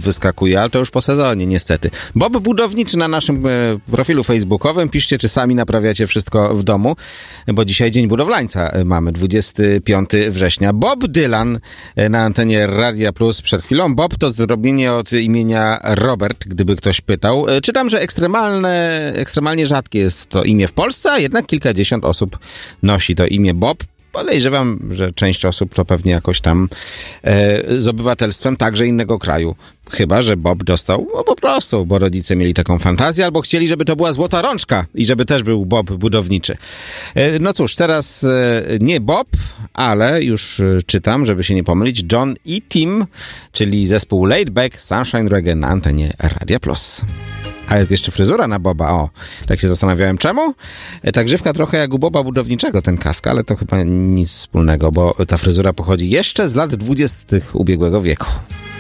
wyskakuje, ale to już po sezonie niestety. Bob budowniczy na naszym profilu facebookowym. Piszcie, czy sami naprawiacie wszystko w domu, bo dzisiaj Dzień Budowlańca mamy, 25 września. Bob Dylan na antenie Radia Plus przed chwilą. Bob to zdrobienie od imienia Robert, gdyby ktoś pytał. Czytam, że ekstremalnie rzadkie jest to imię w Polsce, a jednak kilkadziesiąt osób nosi to imię Bob. Podejrzewam, że część osób to pewnie jakoś tam z obywatelstwem także innego kraju. Chyba że Bob dostał po prostu, bo rodzice mieli taką fantazję, albo chcieli, żeby to była złota rączka i żeby też był Bob budowniczy. No cóż, teraz nie Bob, ale już czytam, żeby się nie pomylić, John i Tim, czyli zespół Laid Back Sunshine Reggae na antenie Radia Plus. A jest jeszcze fryzura na Boba, o, tak się zastanawiałem czemu. Ta grzywka trochę jak u Boba budowniczego, ten kask, ale to chyba nic wspólnego, bo ta fryzura pochodzi jeszcze z lat 20. ubiegłego wieku.